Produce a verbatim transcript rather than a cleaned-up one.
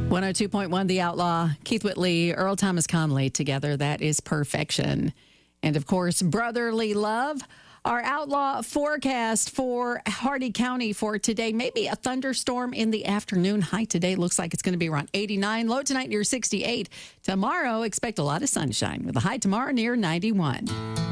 one oh two point one The Outlaw, Keith Whitley, Earl Thomas Conley together. That is perfection. And of course, brotherly love. Our outlaw forecast for Hardy County for today. Maybe a thunderstorm in the afternoon. High today looks like it's going to be around eighty-nine. Low tonight near sixty-eight. Tomorrow, expect a lot of sunshine with a high tomorrow near ninety-one.